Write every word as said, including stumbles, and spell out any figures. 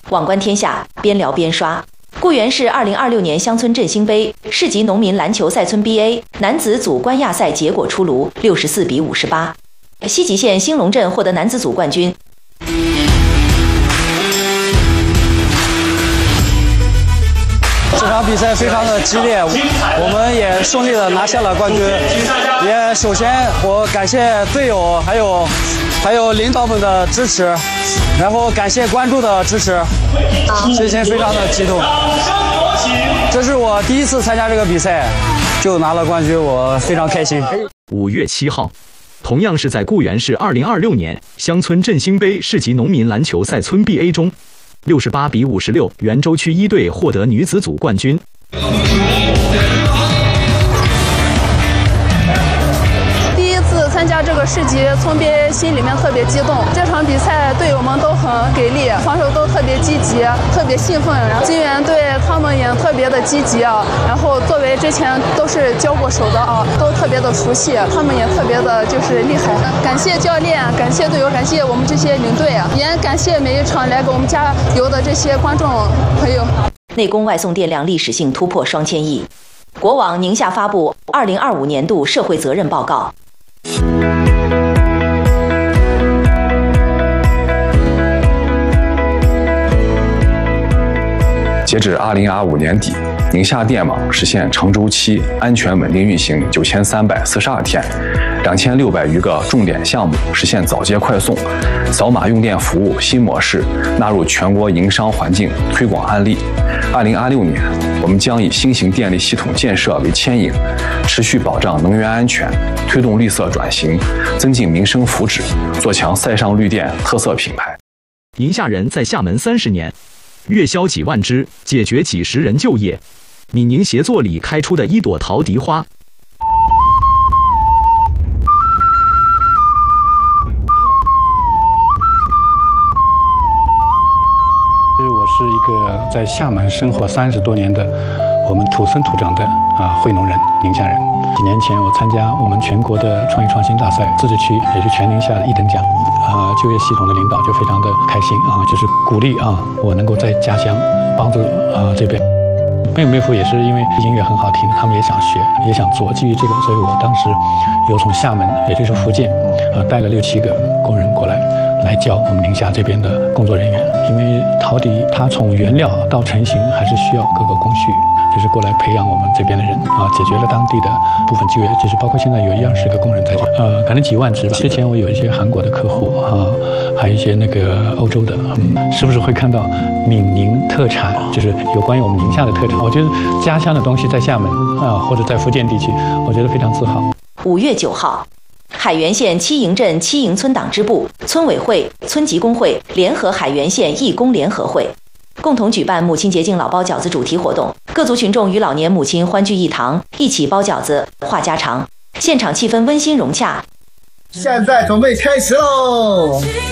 网观天下，边聊边刷。固原市二零二六年乡村振兴杯市级农民篮球赛村 B A 男子组冠亚赛结果出炉，六十四比五十八，西吉县兴隆镇获得男子组冠军。 这场比赛非常的激烈，我们也顺利的拿下了冠军。也首先我感谢队友，还有还有领导们的支持，然后感谢观众的支持，心情非常的激动。这是我第一次参加这个比赛，就拿了冠军，我非常开心。 五月七号，同样是在固原市二零二六年乡村振兴杯市级农民篮球赛村 B A 中，六十八比五十六，袁州区一队获得女子组冠军。 参加这个市级村 B A 心里面特别激动，这场比赛队友们都很给力，防守都特别积极，特别兴奋。然后金源队他们也特别的积极啊，然后作为之前都是交过手的啊，都特别的熟悉，他们也特别的就是厉害。感谢教练，感谢队友，感谢我们这些领队，也感谢每一场来给我们加油的这些观众朋友。 内供外送电量历史性突破双千亿。国网宁夏发布二零二五年度社会责任报告。 截至二零二五年底，宁夏电网实现长周期安全稳定运行九千三百四十二天，两千六百余个重点项目实现早接快送，扫码用电服务新模式纳入全国营商环境推广案例。二零二六年，我们将以新型电力系统建设为牵引，持续保障能源安全，推动绿色转型，增进民生福祉，做强塞上绿电特色品牌。 宁夏人在厦门三十年，月销几万只，解决几十人就业。闽宁协作里开出的一朵陶笛花。 我是一个在厦门生活三十多年的我们土生土长的啊惠农人，宁夏人。几年前我参加我们全国的创意创新大赛，自治区也是全宁夏的一等奖，啊，就业系统的领导就非常的开心啊，就是鼓励啊我能够在家乡帮助啊这边。妹妹夫也是因为音乐很好听，他们也想学，也想做。基于这个，所以我当时又从厦门，也就是福建，呃，带了六七个工人过来，来教我们宁夏这边的工作人员。因为陶笛它从原料到成型还是需要各个工序，就是过来培养我们这边的人啊，解决了当地的部分就业，就是包括现在有一二十个工人在这，呃，可能几万只吧。之前我有一些韩国的客户啊，还有一些那个欧洲的，嗯，是不是会看到闽宁特产，就是有关于我们宁夏的特产？我觉得家乡的东西在厦门啊，或者在福建地区，我觉得非常自豪。 五月九号，海原县七营镇七营村党支部、村委会、村级工会联合海原县义工联合会，共同举办母亲节敬老包饺子主题活动。各族群众与老年母亲欢聚一堂，一起包饺子、话家常，现场气氛温馨融洽。 现在准备开始喽！